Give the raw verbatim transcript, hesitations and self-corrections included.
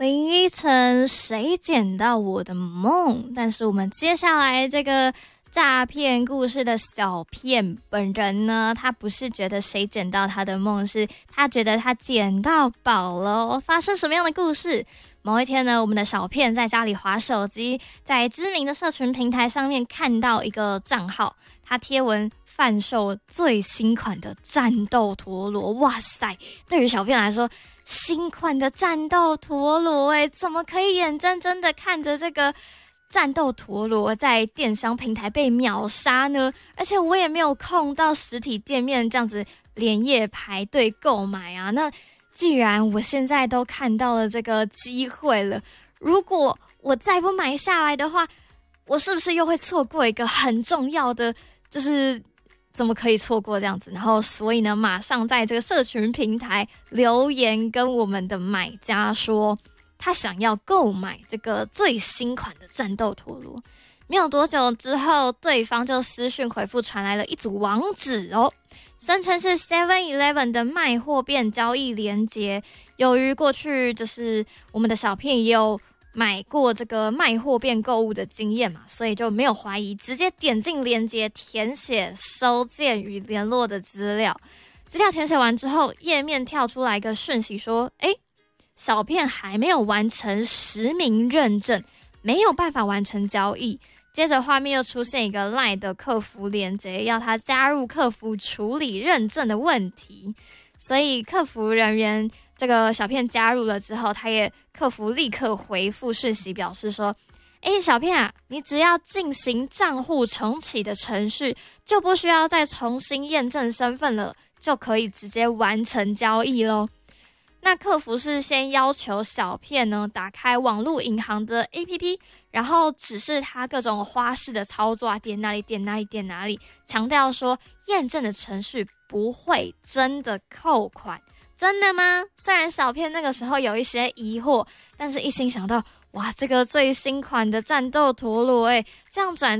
林依晨，谁捡到我的梦？但是我们接下来这个诈骗故事的小骗本人呢，他不是觉得谁捡到他的梦，是他觉得他捡到宝了。发生什么样的故事？某一天呢，我们的小骗在家里滑手机，在知名的社群平台上面看到一个账号，他贴文贩售最新款的战斗陀螺。哇塞，对于小骗来说，新款的战斗陀螺，哎，怎么可以眼睁睁的看着这个战斗陀螺在电商平台被秒杀呢？而且我也没有空到实体店面这样子连夜排队购买啊。那既然我现在都看到了这个机会了，如果我再不买下来的话，我是不是又会错过一个很重要的，就是怎么可以错过这样子？然后所以呢，马上在这个社群平台留言跟我们的买家说，他想要购买这个最新款的战斗陀螺。没有多久之后，对方就私讯回复传来了一组网址哦，声称是 seven eleven 的卖货变交易连结。由于过去就是我们的小骗也有买过这个卖货变购物的经验嘛，所以就没有怀疑，直接点进连结，填写收件与联络的资料。资料填写完之后，页面跳出来一个讯息说，诶，小骗还没有完成实名认证，没有办法完成交易。接着画面又出现一个 LINE 的客服连结，要他加入客服处理认证的问题。所以客服人员这个小骗加入了之后，他也客服立刻回复讯息表示说，诶，小骗啊，你只要进行账户重启的程序，就不需要再重新验证身份了，就可以直接完成交易咯。那客服是先要求小骗呢打开网络银行的 A P P， 然后指示他各种花式的操作啊，点哪里点哪里点哪里，强调说验证的程序不会真的扣款。真的吗？虽然小骗那个时候有一些疑惑，但是一心想到，哇，这个最新款的战斗陀螺，诶，这样转